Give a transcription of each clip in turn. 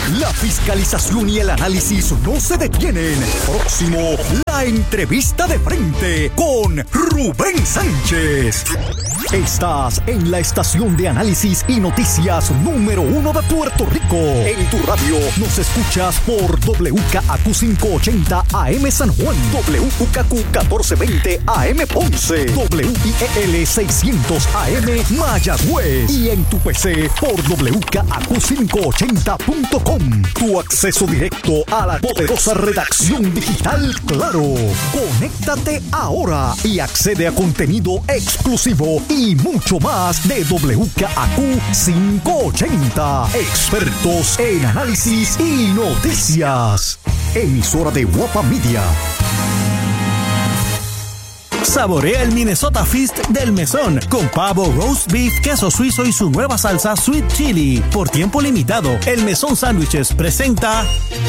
La fiscalización y el análisis no se detienen. Próximo, la entrevista de frente con Rubén Sánchez. Estás en la estación de análisis y noticias número 1 de Puerto Rico. En tu radio nos escuchas por WKAQ 580 AM San Juan, WKQ 1420 AM Ponce, WIEL 600 AM Mayagüez y en tu PC por WKAQ580.com. Tu acceso directo a la poderosa redacción digital Claro. Conéctate ahora y accede a contenido exclusivo y mucho más de WKAQ 580. Expertos en análisis y noticias. Emisora de Guapa Media. Saborea el Minnesota Feast del Mesón con pavo, roast beef, queso suizo y su nueva salsa Sweet Chili. Por tiempo limitado, el Mesón Sándwiches presenta...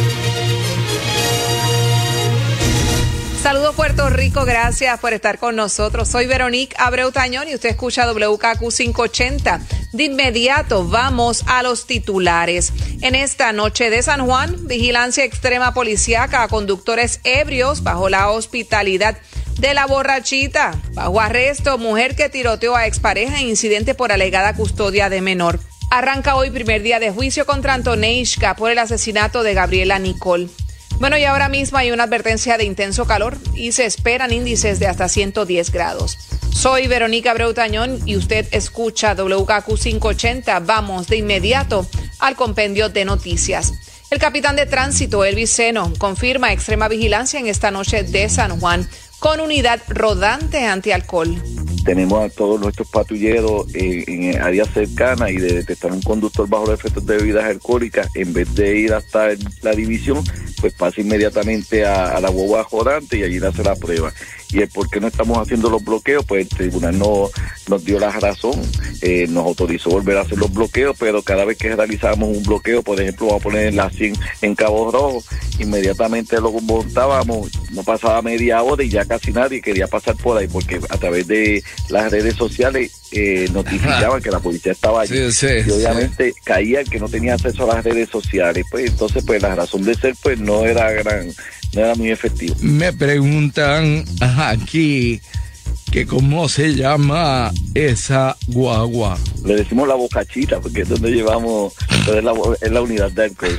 Saludos Puerto Rico, gracias por estar con nosotros. Soy Veronique Abreu Tañón y usted escucha WKAQ 580. De inmediato vamos a los titulares. En esta noche de San Juan, vigilancia extrema policíaca a conductores ebrios bajo la hospitalidad de la borrachita. Bajo arresto, mujer que tiroteó a expareja en incidente por alegada custodia de menor. Arranca hoy primer día de juicio contra Antoneishka por el asesinato de Gabriela Nicole. Bueno, y ahora mismo hay una advertencia de intenso calor y se esperan índices de hasta 110 grados. Soy Verónica Abreu Tañón y usted escucha WKAQ 580. Vamos de inmediato al compendio de noticias. El capitán de tránsito, Elvis Seno, confirma extrema vigilancia en esta noche de San Juan con unidad rodante antialcohol. Tenemos a todos nuestros patrulleros en áreas cercanas y de detectar un conductor bajo los efectos de bebidas alcohólicas, en vez de ir hasta la división, pues pasa inmediatamente a la guagua rodante y allí hace la prueba. Y el por qué no estamos haciendo los bloqueos, pues el tribunal no nos dio la razón, nos autorizó volver a hacer los bloqueos, pero cada vez que realizábamos un bloqueo, por ejemplo, vamos a poner la 100 en Cabo Rojo, inmediatamente lo montábamos, no pasaba media hora y ya casi nadie quería pasar por ahí, porque a través de las redes sociales notificaban que la policía estaba allí. Y obviamente caía el que no tenía acceso a las redes sociales, pues entonces pues la razón de ser pues no era muy efectivo. Me preguntan aquí que cómo se llama esa guagua. Le decimos la bocachita porque es donde llevamos, es la unidad de alcohol.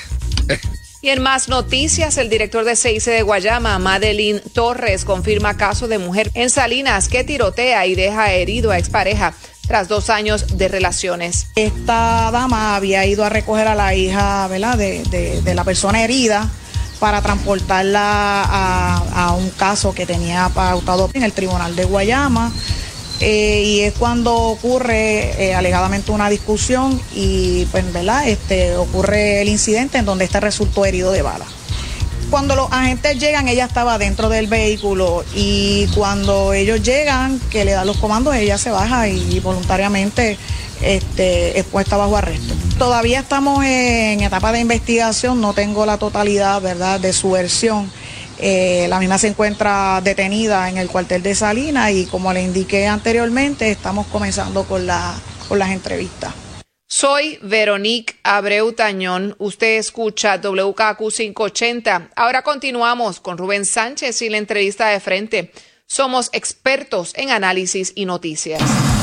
Y en más noticias, el director de CIC de Guayama, Madeline Torres, confirma caso de mujer en Salinas que tirotea y deja herido a expareja tras 2 años de relaciones. Esta dama había ido a recoger a la hija, ¿verdad?, de la persona herida para transportarla a un caso que tenía pautado en el tribunal de Guayama. Y es cuando ocurre alegadamente una discusión y pues, ¿verdad?, ocurre el incidente en donde resultó herido de bala. Cuando los agentes llegan, ella estaba dentro del vehículo y cuando ellos llegan, que le dan los comandos, ella se baja y voluntariamente es puesta bajo arresto. Todavía estamos en etapa de investigación, no tengo la totalidad, ¿verdad?, de su versión. La misma se encuentra detenida en el cuartel de Salinas y como le indiqué anteriormente, estamos comenzando con las entrevistas. Soy Veronique Abreu Tañón. Usted escucha WKAQ 580. Ahora continuamos con Rubén Sánchez y la entrevista de frente. Somos expertos en análisis y noticias.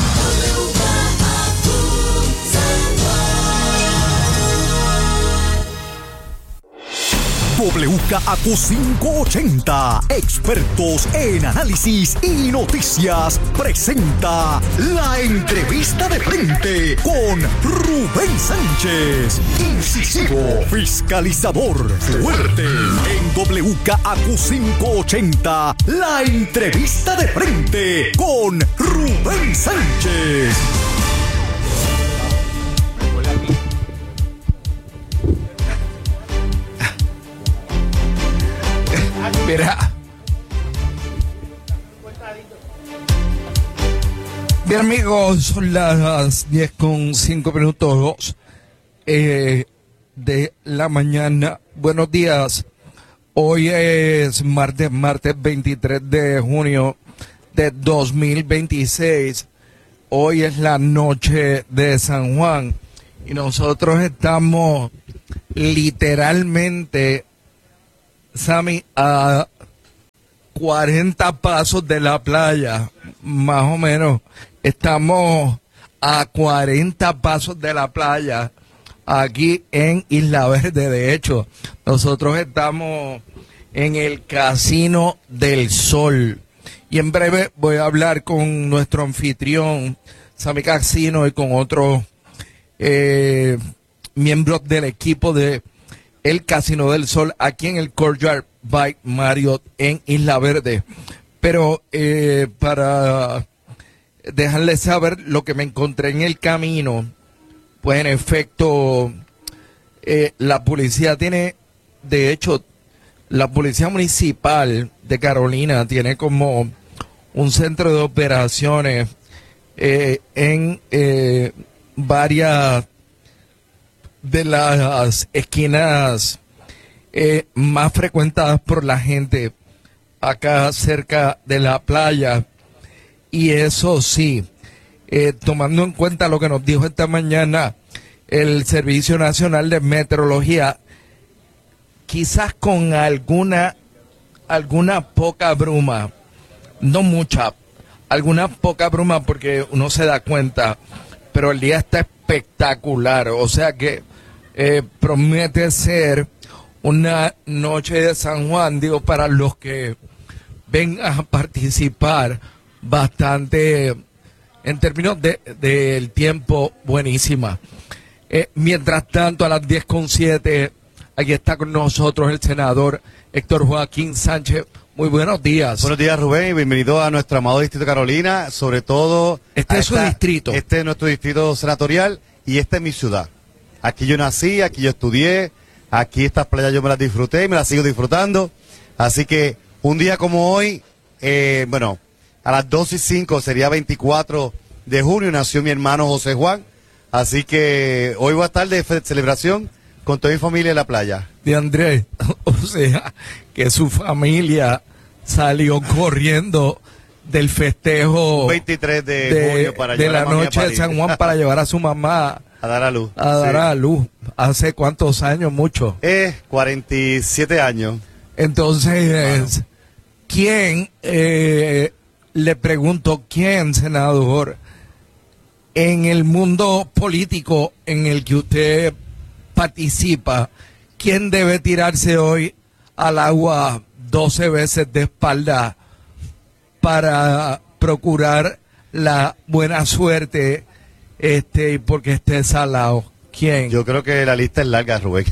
WKAQ 580, expertos en análisis y noticias, presenta la entrevista de frente con Rubén Sánchez. Incisivo, fiscalizador, fuerte. En WKAQ 580, la entrevista de frente con Rubén Sánchez. Mira. Bien, amigos, son las 10:05 de la mañana. Buenos días. Hoy es martes 23 de junio de 2026. Hoy es la noche de San Juan y nosotros estamos literalmente, Sammy, a 40 pasos de la playa, más o menos. Estamos a 40 pasos de la playa aquí en Isla Verde. De hecho, nosotros estamos en el Casino del Sol. Y en breve voy a hablar con nuestro anfitrión, Sammy Casino, y con otros miembros del equipo de el Casino del Sol aquí en el Courtyard by Marriott en Isla Verde. Pero para dejarles saber lo que me encontré en el camino, pues en efecto la policía tiene, de hecho, la policía municipal de Carolina tiene como un centro de operaciones en varias de las esquinas más frecuentadas por la gente acá cerca de la playa. Y eso sí, tomando en cuenta lo que nos dijo esta mañana el Servicio Nacional de Meteorología, quizás con alguna poca bruma, no mucha, alguna poca bruma, porque uno se da cuenta, pero el día está espectacular. O sea que promete ser una noche de San Juan, digo, para los que vengan a participar, bastante, en términos del tiempo, buenísima. Mientras tanto, a las 10:07, aquí está con nosotros el senador Héctor Joaquín Sánchez. Muy buenos días. Buenos días, Rubén, y bienvenido a nuestro amado Distrito de Carolina, sobre todo... Este es su distrito. Este es nuestro distrito senatorial y esta es mi ciudad. Aquí yo nací, aquí yo estudié, aquí estas playas yo me las disfruté y me las sigo disfrutando. Así que un día como hoy, bueno, a las 2:05 sería 24 de junio, nació mi hermano José Juan. Así que hoy voy a estar de celebración con toda mi familia en la playa. De Andrés, o sea, que su familia salió corriendo del festejo 23 de junio para de la noche de San Juan para llevar a su mamá a dar a luz. A dar a luz. ¿Hace cuántos años? Mucho. 47 años. Entonces, ¿quién, le pregunto, quién, senador, en el mundo político en el que usted participa, quién debe tirarse hoy al agua 12 veces de espalda para procurar la buena suerte, porque esté salado? ¿Quién? Yo creo que la lista es larga, Rubén.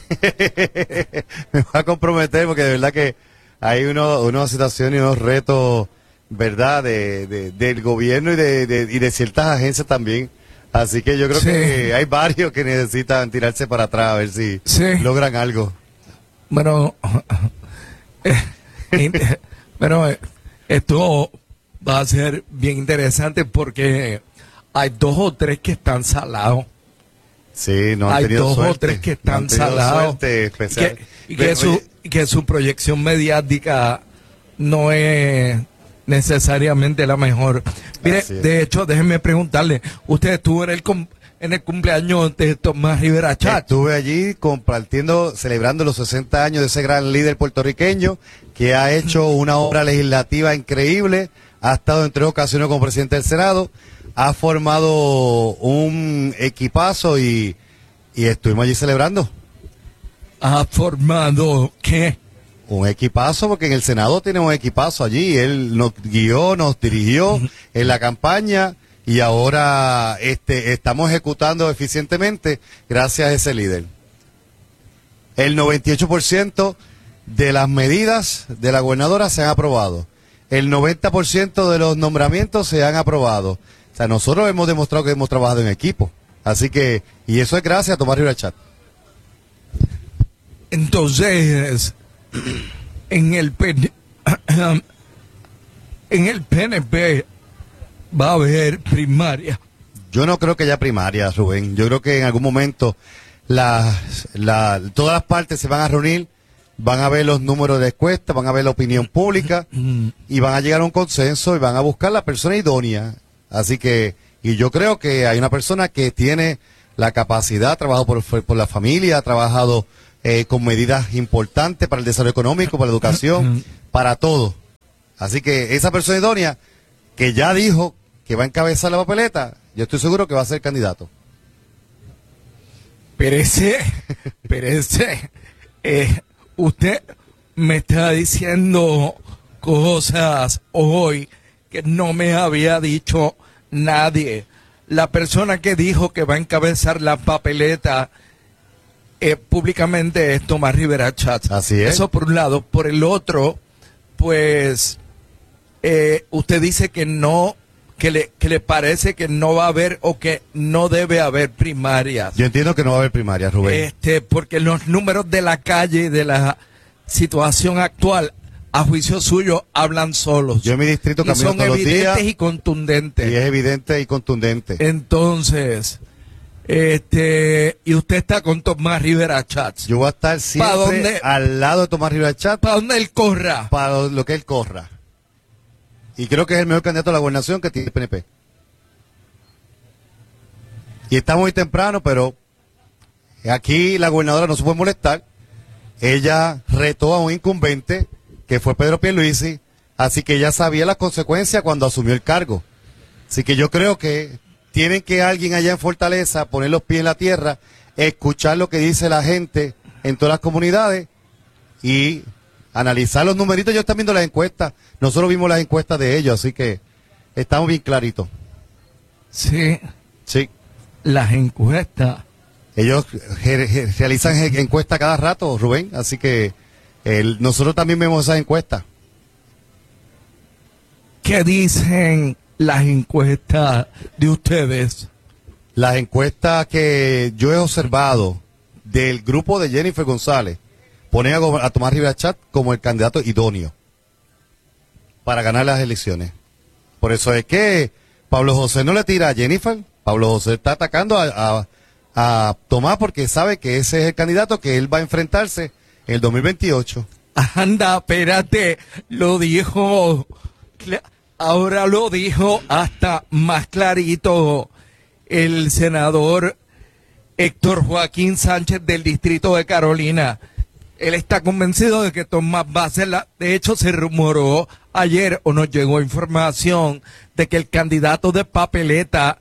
Me voy a comprometer porque de verdad que hay unas situaciones y unos retos, ¿verdad?, del gobierno y de ciertas agencias también. Así que yo creo que hay varios que necesitan tirarse para atrás a ver si logran algo. Bueno, esto va a ser bien interesante porque hay 2 o 3 que están salados. Sí, no han hay tenido 2 suerte. O 3 que están no han salados. Suerte especial. Que su proyección mediática no es necesariamente la mejor. Mire, de hecho, déjenme preguntarle, ¿usted estuvo en el cumpleaños de Tomás Rivera Chatz? Estuve allí compartiendo, celebrando los 60 años de ese gran líder puertorriqueño que ha hecho una obra legislativa increíble, ha estado en 3 ocasiones como presidente del Senado, ha formado un equipazo y estuvimos allí celebrando. ¿Ha formado qué? Un equipazo, porque en el Senado tiene un equipazo allí. Él nos guió, nos dirigió en la campaña y ahora estamos ejecutando eficientemente gracias a ese líder. El 98% de las medidas de la gobernadora se han aprobado. El 90% de los nombramientos se han aprobado. O sea, nosotros hemos demostrado que hemos trabajado en equipo. Así que, y eso es gracias a Tomás Rivera Chatz. Entonces, en el PNP va a haber primaria. Yo no creo que haya primaria, Rubén. Yo creo que en algún momento todas las partes se van a reunir, van a ver los números de encuesta, van a ver la opinión pública y van a llegar a un consenso y van a buscar la persona idónea. Así que, y yo creo que hay una persona que tiene la capacidad, ha trabajado por la familia, ha trabajado con medidas importantes para el desarrollo económico, para la educación, para todo. Así que esa persona idónea que ya dijo que va a encabezar la papeleta, yo estoy seguro que va a ser candidato. Pérez, usted me está diciendo cosas hoy que no me había dicho nadie. La persona que dijo que va a encabezar la papeleta públicamente es Tomás Rivera Chatz. Así es. Eso por un lado. Por el otro, pues, usted dice que no, que le parece que no va a haber o que no debe haber primarias. Yo entiendo que no va a haber primarias, Rubén. Porque los números de la calle, de la situación actual, a juicio suyo, hablan solos. Yo en mi distrito camino todos los días. Son evidentes y contundentes. Y es evidente y contundente. Entonces, y usted está con Tomás Rivera Chatz. Yo voy a estar siempre al lado de Tomás Rivera Chatz. Para donde él corra. Para lo que él corra. Y creo que es el mejor candidato a la gobernación que tiene el PNP. Y está muy temprano, pero aquí la gobernadora no se puede molestar. Ella retó a un incumbente, que fue Pedro Pierluisi, así que ella sabía las consecuencias cuando asumió el cargo. Así que yo creo que tienen que alguien allá en Fortaleza poner los pies en la tierra, escuchar lo que dice la gente en todas las comunidades y analizar los numeritos. Ellos están viendo las encuestas, nosotros vimos las encuestas de ellos, así que estamos bien claritos. Sí. Sí. Las encuestas. Ellos realizan encuestas cada rato, Rubén, así que nosotros también vemos esas encuestas. ¿Qué dicen las encuestas de ustedes? Las encuestas que yo he observado del grupo de Jennifer González ponen a Tomás Rivera Chatz como el candidato idóneo para ganar las elecciones. Por eso es que Pablo José no le tira a Jennifer. Pablo José está atacando a Tomás porque sabe que ese es el candidato que él va a enfrentarse en el 2028. Anda, espérate, lo dijo, ahora lo dijo hasta más clarito el senador Héctor Joaquín Sánchez del distrito de Carolina. Él está convencido de que Tomás va a ser de hecho se rumoró ayer o nos llegó información de que el candidato de papeleta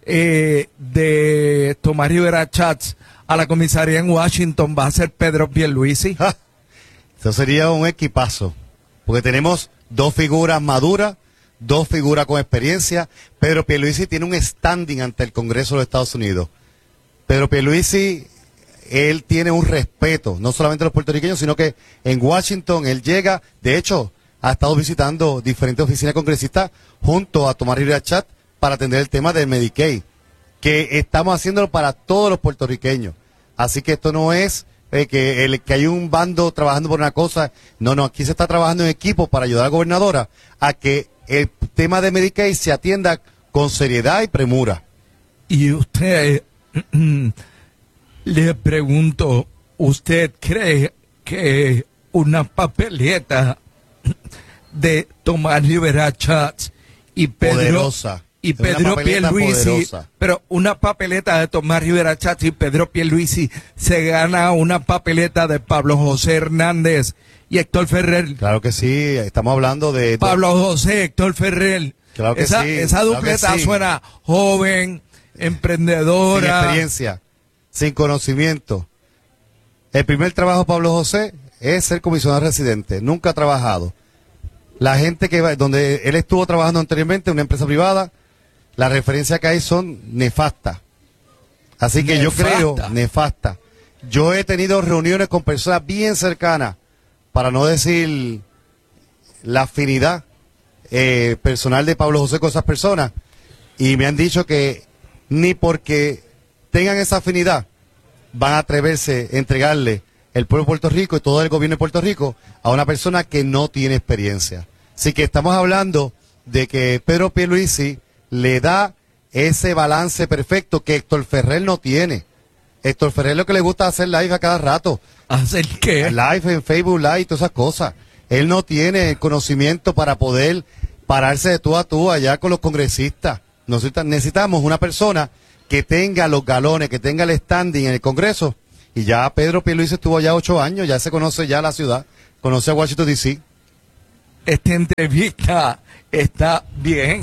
de Tomás Rivera Chatz a la comisaría en Washington va a ser Pedro Pierluisi. Eso sería un equipazo, porque tenemos dos figuras maduras, dos figuras con experiencia. Pedro Pierluisi tiene un standing ante el Congreso de los Estados Unidos. Pedro Pierluisi, él tiene un respeto, no solamente a los puertorriqueños, sino que en Washington él llega, de hecho, ha estado visitando diferentes oficinas congresistas junto a Tomás Rivera Chatz para atender el tema del Medicaid, que estamos haciéndolo para todos los puertorriqueños. Así que esto no es que hay un bando trabajando por una cosa, no, aquí se está trabajando en equipo para ayudar a la gobernadora a que el tema de Medicaid se atienda con seriedad y premura. Y usted, le pregunto, ¿usted cree que una papeleta de Tomás Rivera Chatz y Pedro Pierluisi, pero una papeleta de Tomás Rivera Chatz y Pedro Pierluisi se gana una papeleta de Pablo José Hernández y Héctor Ferrer? Claro que sí, estamos hablando de Pablo José, Héctor Ferrer. Claro que sí. Esa dupleta sí suena joven, emprendedora. Sin experiencia, sin conocimiento. El primer trabajo de Pablo José es ser comisionado residente, nunca ha trabajado. La gente donde él estuvo trabajando anteriormente en una empresa privada, las referencias que hay son nefastas. Así que yo creo, nefasta. Yo he tenido reuniones con personas bien cercanas, para no decir la afinidad personal de Pablo José con esas personas, y me han dicho que ni porque tengan esa afinidad van a atreverse a entregarle el pueblo de Puerto Rico y todo el gobierno de Puerto Rico a una persona que no tiene experiencia. Así que estamos hablando de que Pedro Pierluisi le da ese balance perfecto que Héctor Ferrer no tiene. Héctor Ferrer lo que le gusta hacer live a cada rato. ¿Hacer qué? Live en Facebook Live y todas esas cosas. Él no tiene el conocimiento para poder pararse de tú a tú allá con los congresistas. Necesitamos una persona que tenga los galones, que tenga el standing en el Congreso Y ya Pedro Pierluisi estuvo allá 8 años, ya se conoce ya la ciudad, conoce a Washington D.C. Esta entrevista está bien,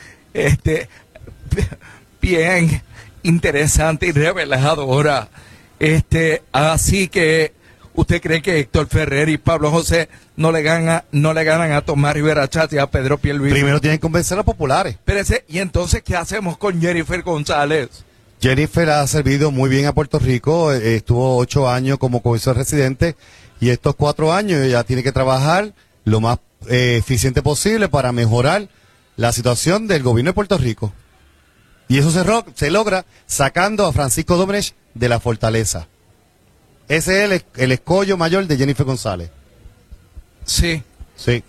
bien interesante y reveladora. Así que, ¿usted cree que Héctor Ferrer y Pablo José no le ganan a Tomás Rivera Chatz y a Pedro Pierluisi? Primero tienen que convencer a los populares. Espérese, ¿y entonces qué hacemos con Jennifer González? Jennifer ha servido muy bien a Puerto Rico, estuvo 8 años como comisionado residente y estos 4 años ella tiene que trabajar lo más eficiente posible para mejorar la situación del gobierno de Puerto Rico. Y eso se logra sacando a Francisco Domenech de la fortaleza. Ese es el escollo mayor de Jennifer González. Sí. Sí.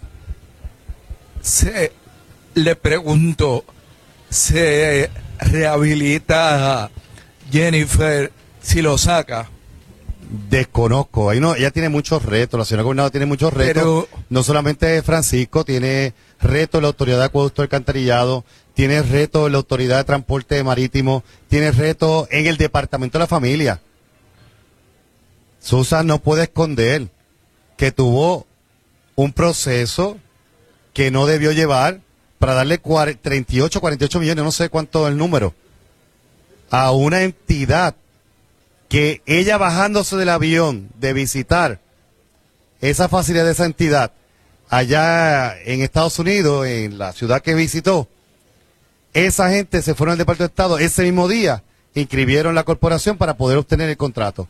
Le pregunto, ¿se rehabilita a Jennifer si lo saca? Desconozco, ahí no, ella tiene muchos retos, la señora gobernadora tiene muchos retos, no solamente Francisco, tiene retos la autoridad de acueducto y alcantarillado, tiene retos la autoridad de transporte marítimo, tiene retos en el departamento de la familia. Susan no puede esconder que tuvo un proceso que no debió llevar para darle 48 millones, no sé cuánto es el número, a una entidad que ella bajándose del avión de visitar esa facilidad de esa entidad allá en Estados Unidos, en la ciudad que visitó, esa gente se fueron al Departamento de Estado ese mismo día, inscribieron la corporación para poder obtener el contrato.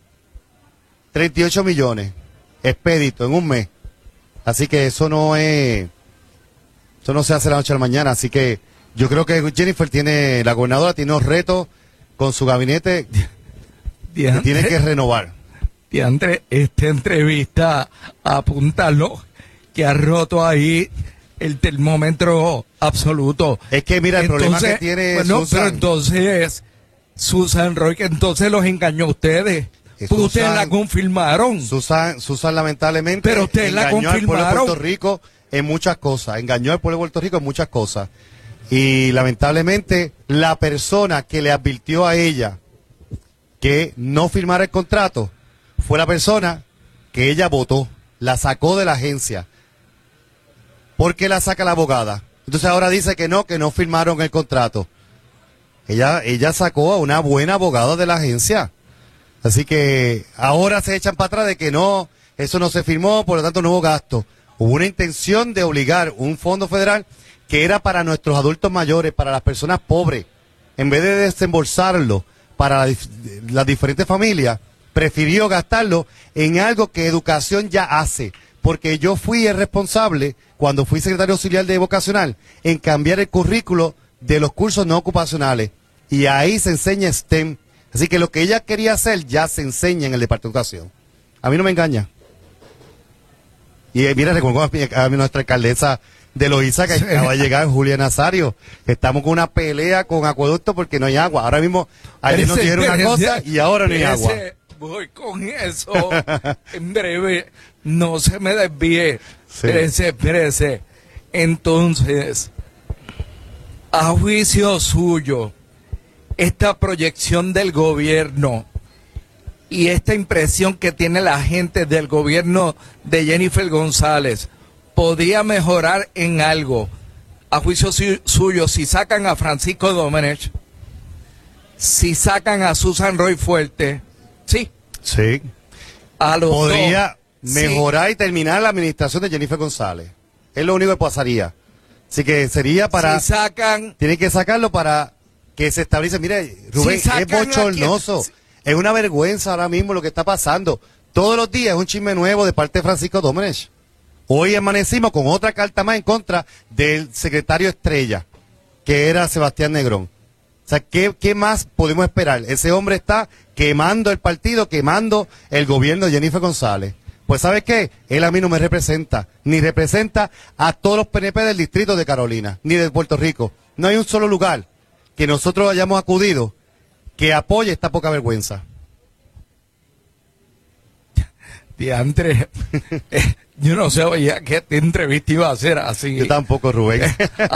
38 millones, expedito en un mes. Así que eso no se hace la noche a la mañana. Así que yo creo que Jennifer la gobernadora tiene unos retos con su gabinete que tiene que renovar. Diantre, esta entrevista apunta que ha roto ahí el termómetro absoluto. Es que mira, el problema que tiene Susan. Pero entonces, Susan Roy, que entonces los engañó a ustedes. Ustedes la confirmaron. Susan lamentablemente pero ustedes la engañó al pueblo de confirmaron. Puerto Rico en muchas cosas. Engañó al pueblo de Puerto Rico en muchas cosas. Y lamentablemente la persona que le advirtió a ella que no firmara el contrato fue la persona que ella votó, la sacó de la agencia. ¿Por qué la saca la abogada? Entonces ahora dice que no firmaron el contrato. Ella sacó a una buena abogada de la agencia. Así que ahora se echan para atrás de que no, eso no se firmó, por lo tanto no hubo gasto. Hubo una intención de obligar un fondo federal que era para nuestros adultos mayores, para las personas pobres. En vez de desembolsarlo para las diferentes familias, prefirió gastarlo en algo que educación ya hace. Porque yo fui el responsable, cuando fui secretario auxiliar de vocacional, en cambiar el currículo de los cursos no ocupacionales. Y ahí se enseña STEM. Así que lo que ella quería hacer ya se enseña en el Departamento de Educación. A mí no me engaña. Y mira, recuerdo a nuestra alcaldesa de Loíza, que acaba de llegar, Julia Nazario. Estamos con una pelea con acueducto porque no hay agua. Ahora mismo, ayer nos dijeron una cosa y ahora no hay agua. Voy con eso en breve. No se me desvíe. Sí. Espérese. Entonces, a juicio suyo, esta proyección del gobierno y esta impresión que tiene la gente del gobierno de Jennifer González, ¿podría mejorar en algo? A juicio suyo, si sacan a Francisco Domenech, si sacan a Susan Roy Fuerte, sí. Sí. A los podría dos, mejorar sí. Y terminar la administración de Jennifer González. Es lo único que pasaría. Así que sería para... Si sacan... Tienen que sacarlo para que se establece. Mire, Rubén, si es bochornoso. Es una vergüenza ahora mismo lo que está pasando. Todos los días es un chisme nuevo de parte de Francisco Domenech. Hoy amanecimos con otra carta más en contra del secretario estrella, que era Sebastián Negrón. O sea, ¿qué más podemos esperar? Ese hombre está quemando el partido, quemando el gobierno de Jennifer González. Pues ¿sabe qué? Él a mí no me representa, ni representa a todos los PNP del distrito de Carolina, ni de Puerto Rico. No hay un solo lugar que nosotros hayamos acudido que apoye esta poca vergüenza. Diantre, yo no sabía que esta entrevista iba a ser así. Yo tampoco, Rubén.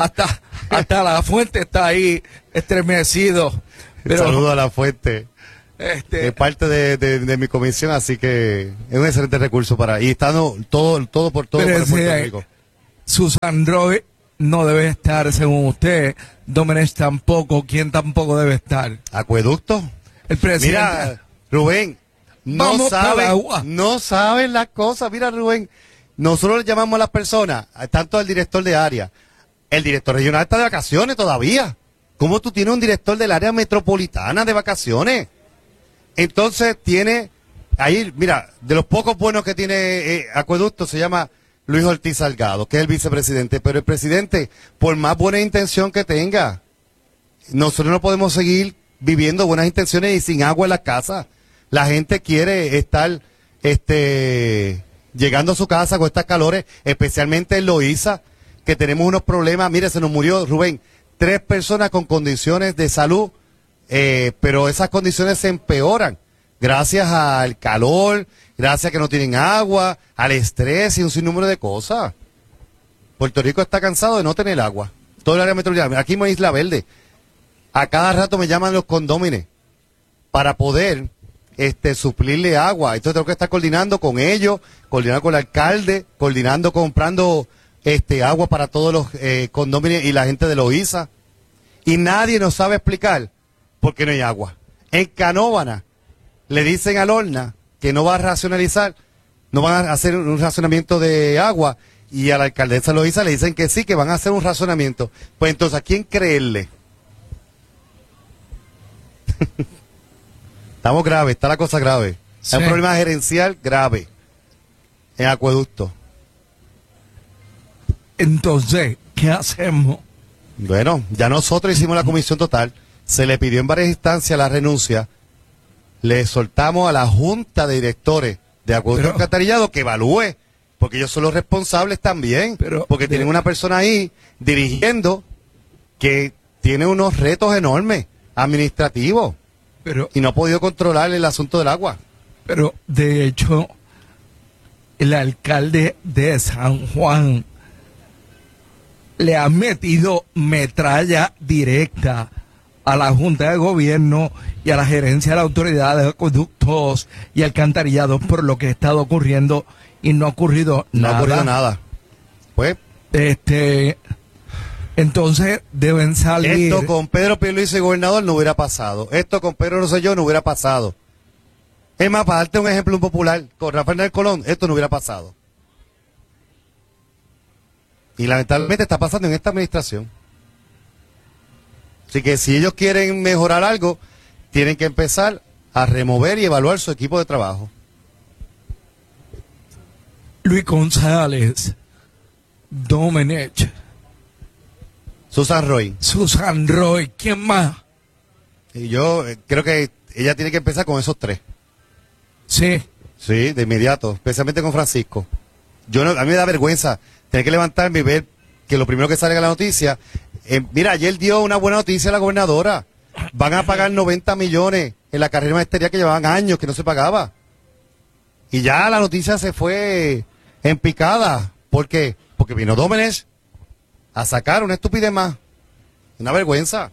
hasta la fuente está ahí estremecido. Pero, saludo a la fuente. Es parte de mi comisión, así que es un excelente recurso para... Y estando todo por todo Pero para Puerto ese, Rico. Susan Roy no debe estar, según usted. Domenech tampoco. ¿Quién tampoco debe estar? ¿Acueducto? El presidente. Mira, Rubén, Vamos para el agua. no saben las cosas. Mira, Rubén, nosotros le llamamos a las personas, tanto al director de área. El director regional está de vacaciones todavía. ¿Cómo tú tienes un director del área metropolitana de vacaciones? Entonces tiene, ahí, mira, de los pocos buenos que tiene Acueducto se llama Luis Ortiz Salgado, que es el vicepresidente. Pero el presidente, por más buena intención que tenga, nosotros no podemos seguir viviendo buenas intenciones y sin agua en las casas. La gente quiere estar llegando a su casa con estas calores, especialmente en Loíza, que tenemos unos problemas. Mire, se nos murió, Rubén, 3 personas con condiciones de salud, pero esas condiciones se empeoran gracias al calor, gracias a que no tienen agua, al estrés y un sinnúmero de cosas. Puerto Rico está cansado de no tener agua. Todo el área metropolitana. Aquí en Isla Verde, a cada rato me llaman los condómines para poder suplirle agua. Entonces tengo que estar coordinando con ellos, coordinando con el alcalde, coordinando, comprando agua para todos los condóminos y la gente de Loíza. Y nadie nos sabe explicar por qué no hay agua. En Canóvana le dicen a Lorna que no va a racionalizar, no van a hacer un racionamiento de agua, y a la alcaldesa Loíza le dicen que sí, que van a hacer un racionamiento. Pues entonces, ¿a quién creerle? Estamos graves, está la cosa grave. Sí. Hay un problema gerencial grave en Acueducto. Entonces, ¿qué hacemos? Bueno, ya nosotros hicimos la comisión total, se le pidió en varias instancias la renuncia, le soltamos a la junta de directores de Acueducto Alcantarillado que evalúe, porque ellos son los responsables también, porque tienen una persona ahí dirigiendo que tiene unos retos enormes administrativos y no ha podido controlar el asunto del agua. Pero de hecho, el alcalde de San Juan le ha metido metralla directa a la Junta de Gobierno y a la gerencia de la Autoridad de Acueductos y Alcantarillados por lo que ha estado ocurriendo, y no ha ocurrido nada. No ha ocurrido nada. Pues, entonces deben salir. Esto con Pedro Pierluisi, gobernador, no hubiera pasado. Esto con Pedro Rosselló no hubiera pasado. Es más, para darte un ejemplo popular, con Rafael del Colón, esto no hubiera pasado. Y lamentablemente está pasando en esta administración. Así que si ellos quieren mejorar algo, tienen que empezar a remover y evaluar su equipo de trabajo. Luis González, Domenech, Susan Roy, ¿quién más? Y yo creo que ella tiene que empezar con esos 3. Sí. Sí, de inmediato, especialmente con Francisco. A mí me da vergüenza tener que levantarme y ver que lo primero que salga en la noticia, mira, ayer dio una buena noticia a la gobernadora. Van a pagar 90 millones en la carrera de maestría que llevaban años que no se pagaba. Y ya la noticia se fue en picada. ¿Por qué? Porque vino Domenech a sacar una estupidez más. Una vergüenza.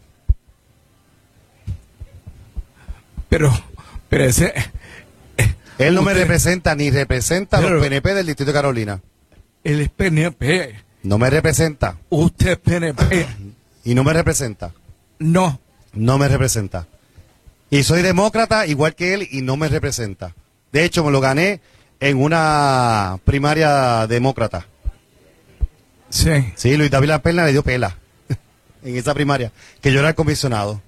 Pero ese... Él no me representa, ni representa a los PNP del Distrito de Carolina. Él es PNP. No me representa. Usted es PNP. Y no me representa. No. No me representa. Y soy demócrata igual que él y no me representa. De hecho, me lo gané en una primaria demócrata. Sí. Sí, Luis David La Perla le dio pela en esa primaria, que yo era el comisionado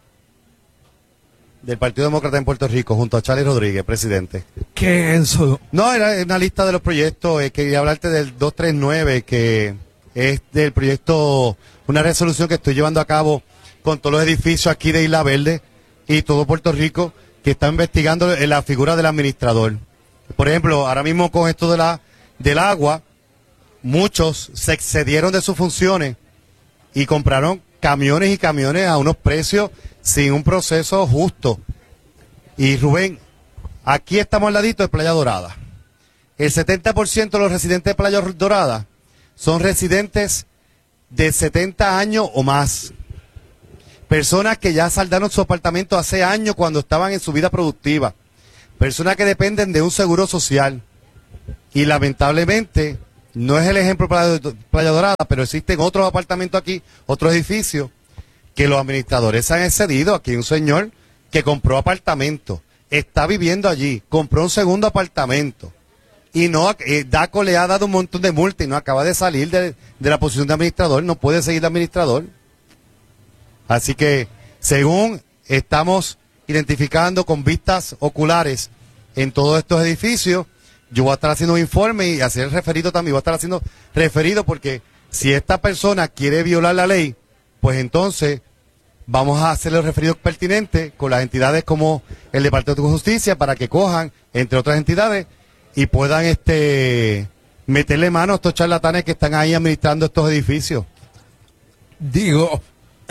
del Partido Demócrata en Puerto Rico, junto a Charlie Rodríguez, presidente. ¿Qué es eso? No, era una lista de los proyectos. Quería hablarte del 239, que es del proyecto, una resolución que estoy llevando a cabo con todos los edificios aquí de Isla Verde y todo Puerto Rico, que está investigando la figura del administrador. Por ejemplo, ahora mismo con esto del agua, muchos se excedieron de sus funciones y compraron camiones y camiones a unos precios sin un proceso justo. Y Rubén, aquí estamos al ladito de Playa Dorada. El 70% de los residentes de Playa Dorada son residentes de 70 años o más. personas que ya saldaron su apartamento hace años cuando estaban en su vida productiva, personas que dependen de un seguro social. Y lamentablemente, no es el ejemplo para Playa Dorada, pero existen otros apartamentos aquí, otros edificios, que los administradores se han excedido. Aquí hay un señor que compró apartamento, está viviendo allí, compró un segundo apartamento, y no DACO le ha dado un montón de multa y no acaba de salir de la posición de administrador, no puede seguir de administrador. Así que, según estamos identificando con vistas oculares en todos estos edificios, yo voy a estar haciendo un informe y hacer el referido también, voy a estar haciendo referido porque si esta persona quiere violar la ley, pues entonces vamos a hacer los referidos pertinentes con las entidades como el Departamento de Justicia para que cojan, entre otras entidades, y puedan meterle mano a estos charlatanes que están ahí administrando estos edificios. Digo,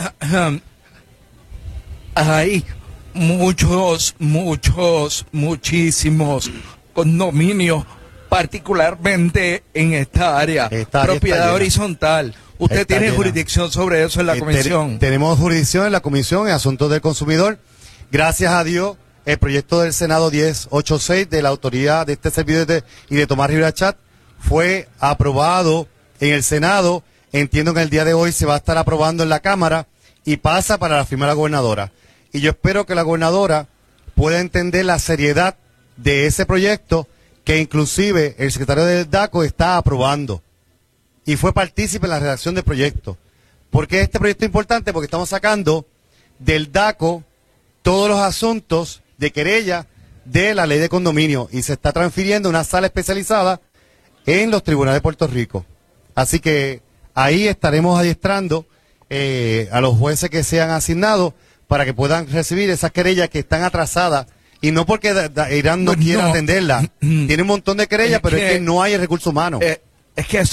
hay muchísimos condominios, particularmente en esta área, propiedad horizontal. ¿Usted tiene jurisdicción sobre eso en la comisión? Tenemos jurisdicción en la comisión en asuntos del consumidor. Gracias a Dios, el proyecto del Senado 1086 de la autoría de este servidor y de Tomás Rivera Chat fue aprobado en el Senado. Entiendo que el día de hoy se va a estar aprobando en la Cámara y pasa para la firma de la gobernadora. Y yo espero que la gobernadora pueda entender la seriedad de ese proyecto que inclusive el secretario del DACO está aprobando y fue partícipe en la redacción del proyecto. ¿Por qué este proyecto es importante? Porque estamos sacando del DACO todos los asuntos de querella de la ley de condominio y se está transfiriendo a una sala especializada en los tribunales de Puerto Rico. Así que ahí estaremos adiestrando a los jueces que sean asignados para que puedan recibir esas querellas que están atrasadas. Y no porque Irán no quiera atenderla. Tiene un montón de querellas, pero es que no hay el recurso humano. Es que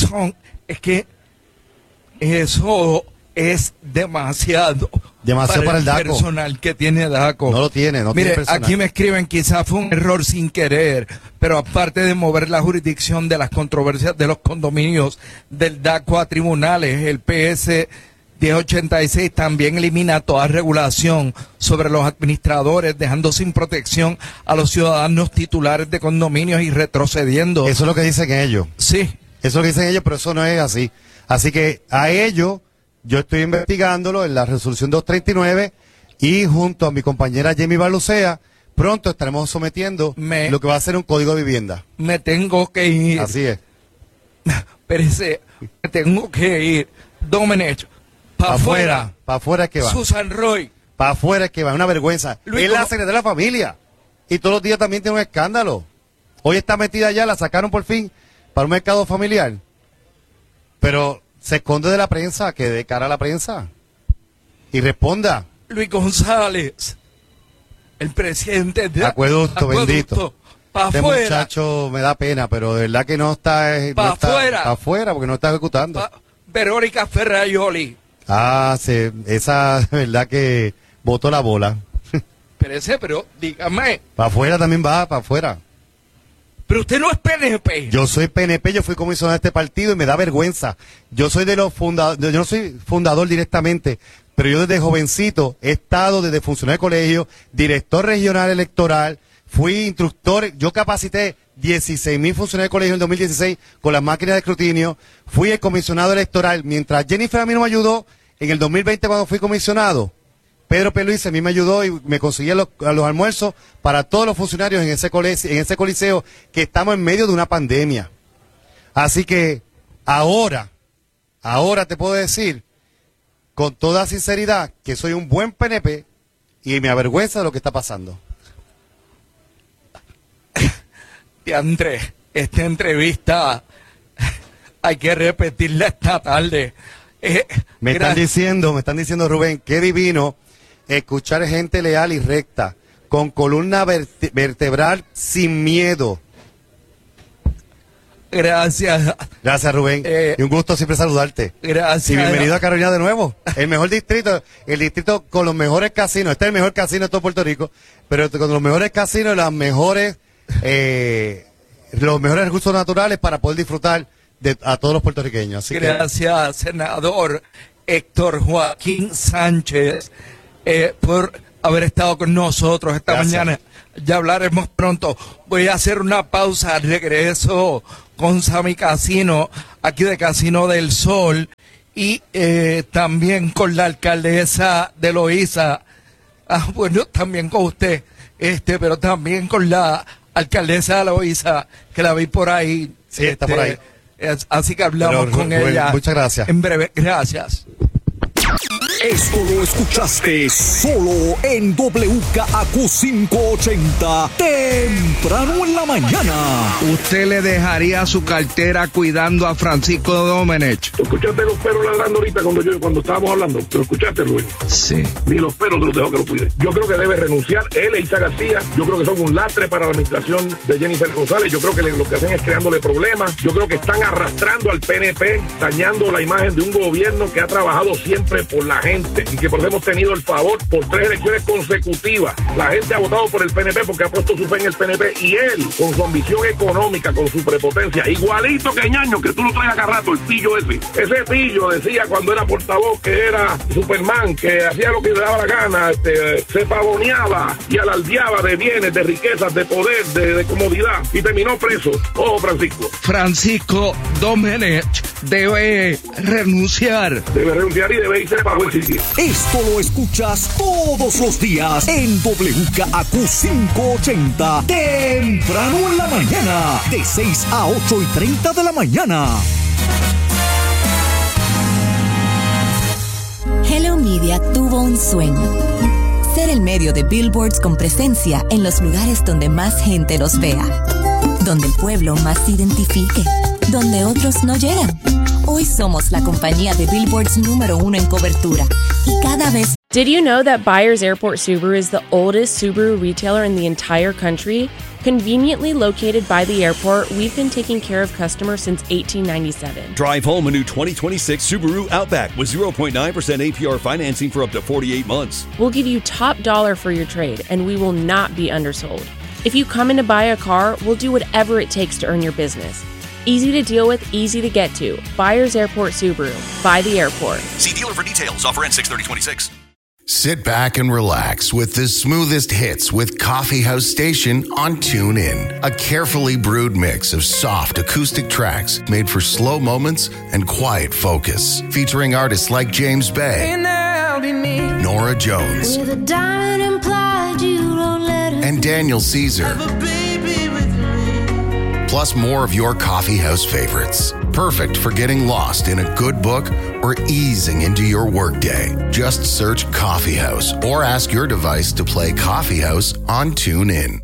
eso es demasiado para el DACO. Personal que tiene DACO. No lo tiene, no Mire, tiene personal. aquí me escriben, quizás fue un error sin querer, pero aparte de mover la jurisdicción de las controversias de los condominios del DACO a tribunales, el PS 1086 también elimina toda regulación sobre los administradores, dejando sin protección a los ciudadanos titulares de condominios y retrocediendo. Eso es lo que dicen ellos. Sí. Eso es lo que dicen ellos, pero eso no es así. Así que a ellos, yo estoy investigándolo en la resolución 239 y junto a mi compañera Jamie Barlucea, pronto estaremos sometiendo lo que va a ser un código de vivienda. Me tengo que ir. Así es. Espérese, me tengo que ir. Domenech. Para afuera. Para afuera es que va. Susan Roy. Para afuera es que va. Una vergüenza. Luis, es la secretaria de la familia. Y todos los días también tiene un escándalo. Hoy está metida allá, la sacaron por fin para un mercado familiar. Pero se esconde de la prensa, que dé cara a la prensa. Y responda. Luis González, el presidente de Acueducto, bendito. Para este afuera. Muchacho me da pena, pero de verdad que no está. Para afuera. Para afuera, porque no está ejecutando. Verónica Ferraioli. Esa de verdad que botó la bola. Pero dígame. Para afuera también va, para afuera. Pero usted no es PNP. Yo soy PNP, yo fui comisionado de este partido y me da vergüenza. Yo soy de los fundadores, yo no soy fundador directamente, pero yo desde jovencito he estado desde funcionario de colegio, director regional electoral, fui instructor, yo capacité 16,000 funcionarios de colegio en el 2016 con las máquinas de escrutinio, fui el comisionado electoral, mientras Jennifer a mí no me ayudó, en el 2020 cuando fui comisionado, Pedro Pierluisi a mí me ayudó y me conseguía los almuerzos para todos los funcionarios en ese coliseo que estamos en medio de una pandemia. Así que ahora te puedo decir con toda sinceridad que soy un buen PNP y me avergüenza de lo que está pasando. Andrés, esta entrevista hay que repetirla esta tarde. Me están diciendo, Rubén, qué divino escuchar gente leal y recta, con columna vertebral sin miedo. Gracias. Gracias, Rubén. Y un gusto siempre saludarte. Gracias. Y bienvenido a Carolina de nuevo. El mejor distrito, el distrito con los mejores casinos. Este es el mejor casino de todo Puerto Rico, pero con los mejores casinos, los mejores recursos naturales para poder disfrutar a todos los puertorriqueños. Así gracias, senador. Héctor Joaquín Sánchez, por haber estado con nosotros esta mañana. Ya hablaremos pronto. Voy a hacer una pausa, regreso con Sammy Casino, aquí de Casino del Sol, y también con la alcaldesa de Loíza. Bueno, también con usted, pero también con la alcaldesa de Loíza, que la vi por ahí. Sí, está por ahí. Así que hablamos con ella. Muchas gracias. En breve, gracias. Esto lo escuchaste solo en WKAQ 580, temprano en la mañana. ¿Usted le dejaría su cartera cuidando a Francisco Domenech? ¿Escuchaste los perros ladrando ahorita cuando estábamos hablando? ¿Lo escuchaste, Luis? Sí. Ni los perros te los dejó que lo cuide. Yo creo que debe renunciar él e Isa García. Yo creo que son un lastre para la administración de Jennifer González. Yo creo que lo que hacen es creándole problemas. Yo creo que están arrastrando al PNP, dañando la imagen de un gobierno que ha trabajado siempre por la gente y que por eso hemos tenido el favor por 3 elecciones consecutivas. La gente ha votado por el PNP porque ha puesto su fe en el PNP, y él, con su ambición económica, con su prepotencia, igualito que Ñaño, que tú lo traes acá rato, el pillo ese pillo decía cuando era portavoz que era Superman, que hacía lo que le daba la gana, se pavoneaba y alardeaba de bienes, de riquezas, de poder, de comodidad, y terminó preso. Ojo, Francisco Domenech debe renunciar. Debe renunciar y debe irse para buen sitio. Esto lo escuchas todos los días en WKAQ 580, temprano en la mañana, de 6 a 8:30 de la mañana. Hello Media tuvo un sueño: ser el medio de billboards con presencia en los lugares donde más gente los vea, donde el pueblo más se identifique, donde otros no llegan. Hoy somos la compañía de billboards número 1 en cobertura, y cada vez... Did you know that Byers Airport Subaru is the oldest Subaru retailer in the entire country? Conveniently located by the airport, we've been taking care of customers since 1897. Drive home a new 2026 Subaru Outback with 0.9% APR financing for up to 48 months. We'll give you top dollar for your trade, and we will not be undersold. If you come in to buy a car, we'll do whatever it takes to earn your business. Easy to deal with, easy to get to. Byers Airport Subaru. By the airport. See dealer for details. Offer ends 6/30/26. Sit back and relax with the smoothest hits with Coffee House Station on TuneIn. A carefully brewed mix of soft acoustic tracks made for slow moments and quiet focus. Featuring artists like James Bay, Nora Jones, and Daniel Caesar. Plus more of your coffee house favorites. Perfect for getting lost in a good book or easing into your workday. Just search Coffee House or ask your device to play Coffee House on TuneIn.